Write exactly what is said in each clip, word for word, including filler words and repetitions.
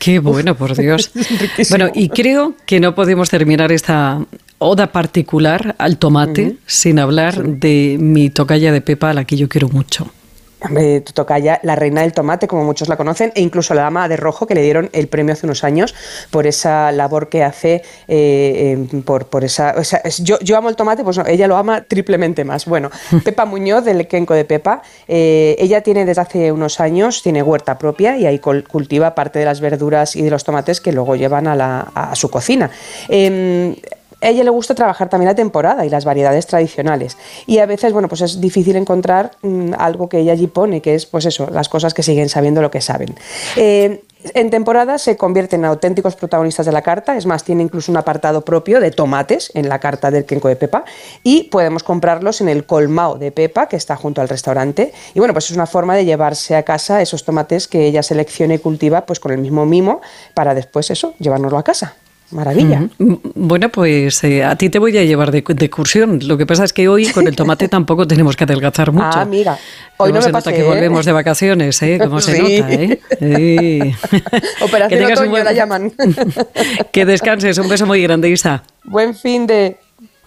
Qué bueno, por Dios. Bueno, y creo que no podemos terminar esta oda particular al tomate uh-huh. sin hablar sí. de mi tocaya de Pepa, a la que yo quiero mucho. Hombre, tu tocaya, la reina del tomate, como muchos la conocen, e incluso la dama de rojo, que le dieron el premio hace unos años por esa labor que hace, eh, eh, por, por esa... O sea, es, yo, yo amo el tomate, pues no, ella lo ama triplemente más. Bueno, Pepa Muñoz, del Kenco de Pepa, eh, ella tiene desde hace unos años, tiene huerta propia y ahí cultiva parte de las verduras y de los tomates que luego llevan a, la, a su cocina. Eh, A ella le gusta trabajar también la temporada y las variedades tradicionales. Y a veces, bueno, pues es difícil encontrar mmm, algo que ella allí pone, que es, pues eso, las cosas que siguen sabiendo lo que saben. Eh, en temporada se convierten en auténticos protagonistas de la carta, es más, tiene incluso un apartado propio de tomates en la carta del Kenco de Pepa y podemos comprarlos en el colmao de Pepa, que está junto al restaurante. Y bueno, pues es una forma de llevarse a casa esos tomates que ella selecciona y cultiva pues con el mismo mimo para después eso, llevárnoslo a casa. Maravilla. Mm, bueno, pues eh, a ti te voy a llevar de, de excursión. Lo que pasa es que hoy con el tomate tampoco tenemos que adelgazar mucho. Ah, mira, hoy no me se pasé, nota que ¿eh? volvemos de vacaciones, ¿eh? Como se sí. nota, ¿eh? Sí. Operación Otoño buen... la llaman. Que descanses. Un beso muy grande, Isa. Buen fin de...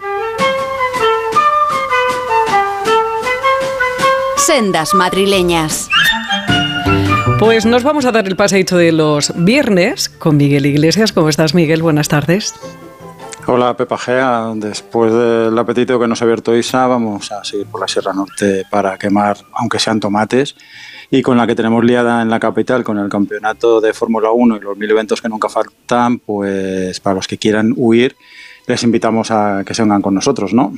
Sendas madrileñas. Pues nos vamos a dar el paseíto de los viernes con Miguel Iglesias. ¿Cómo estás, Miguel? Buenas tardes. Hola, Pepa Gea. Después del apetito que nos ha abierto Isa, vamos a seguir por la Sierra Norte para quemar, aunque sean tomates, y con la que tenemos liada en la capital con el campeonato de Fórmula uno y los mil eventos que nunca faltan, pues para los que quieran huir, les invitamos a que se vengan con nosotros, ¿no?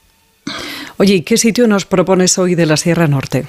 Oye, ¿y qué sitio nos propones hoy de la Sierra Norte?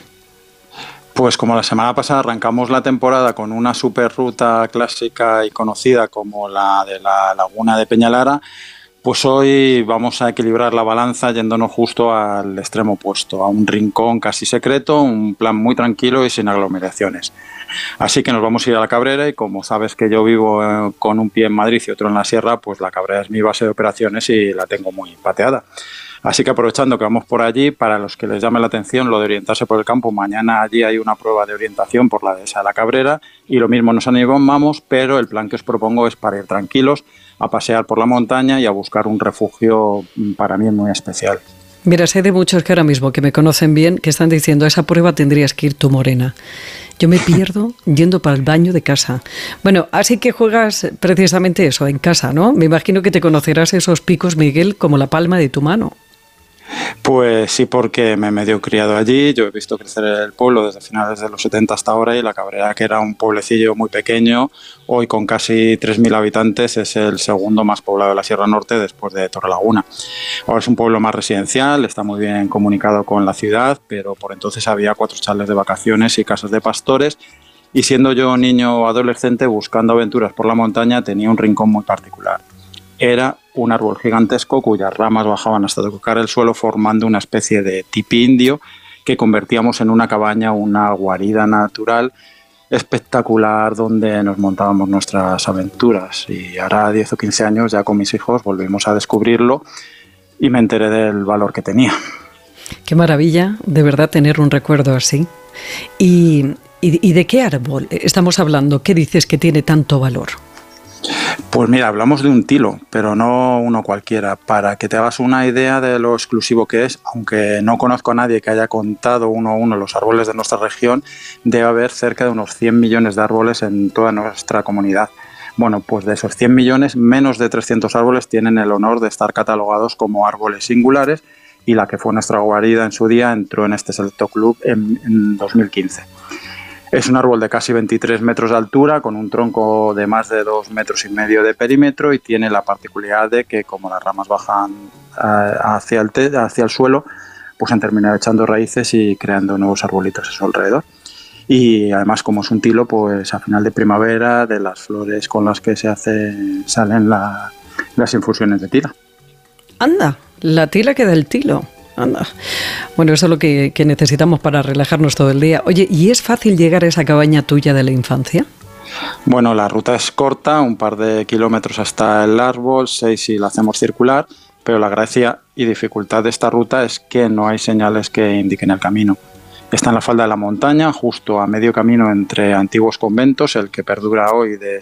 Pues como la semana pasada arrancamos la temporada con una super ruta clásica y conocida como la de la Laguna de Peñalara, pues hoy vamos a equilibrar la balanza yéndonos justo al extremo opuesto, a un rincón casi secreto, un plan muy tranquilo y sin aglomeraciones. Así que nos vamos a ir a la Cabrera y como sabes que yo vivo eh, con un pie en Madrid y otro en la Sierra, pues la Cabrera es mi base de operaciones y la tengo muy pateada. Así que aprovechando que vamos por allí, para los que les llame la atención lo de orientarse por el campo, mañana allí hay una prueba de orientación por la dehesa de la Cabrera y lo mismo nos animamos, pero el plan que os propongo es para ir tranquilos, a pasear por la montaña y a buscar un refugio para mí muy especial. Mira, sé de muchos que ahora mismo que me conocen bien que están diciendo a esa prueba tendrías que ir tú, Morena. Yo me pierdo yendo para el baño de casa. Bueno, así que juegas precisamente eso, en casa, ¿no? Me imagino que te conocerás esos picos, Miguel, como la palma de tu mano. Pues sí, porque me he medio criado allí, yo he visto crecer el pueblo desde finales de los setenta hasta ahora y la Cabrera, que era un pueblecillo muy pequeño, hoy con casi tres mil habitantes es el segundo más poblado de la Sierra Norte después de Torrelaguna. Ahora es un pueblo más residencial, está muy bien comunicado con la ciudad, pero por entonces había cuatro chalés de vacaciones y casas de pastores y siendo yo niño o adolescente buscando aventuras por la montaña tenía un rincón muy particular. Era un árbol gigantesco cuyas ramas bajaban hasta tocar el suelo formando una especie de tipi indio que convertíamos en una cabaña, una guarida natural espectacular donde nos montábamos nuestras aventuras. Y ahora diez o quince años ya con mis hijos volvimos a descubrirlo y me enteré del valor que tenía. Qué maravilla, de verdad, tener un recuerdo así. ¿Y, y, y de qué árbol estamos hablando? ¿Qué dices que tiene tanto valor? Pues mira, hablamos de un tilo, pero no uno cualquiera. Para que te hagas una idea de lo exclusivo que es, aunque no conozco a nadie que haya contado uno a uno los árboles de nuestra región, debe haber cerca de unos cien millones de árboles en toda nuestra comunidad. Bueno, pues de esos cien millones, menos de trescientos árboles tienen el honor de estar catalogados como árboles singulares y la que fue nuestra guarida en su día entró en este selecto club en, en dos mil quince. Es un árbol de casi veintitrés metros de altura, con un tronco de más de dos metros y medio de perímetro y tiene la particularidad de que como las ramas bajan hacia el, te- hacia el suelo, pues han terminado echando raíces y creando nuevos arbolitos a su alrededor. Y además, como es un tilo, pues a final de primavera, de las flores con las que se hace, salen la, las infusiones de tila. Anda, la tila que da el tilo. Anda. Bueno, eso es lo que, que necesitamos para relajarnos todo el día. Oye, ¿y es fácil llegar a esa cabaña tuya de la infancia? Bueno, la ruta es corta, un par de kilómetros hasta el árbol, seis si la hacemos circular, pero la gracia y dificultad de esta ruta es que no hay señales que indiquen el camino. Está en la falda de la montaña, justo a medio camino entre antiguos conventos, el que perdura hoy de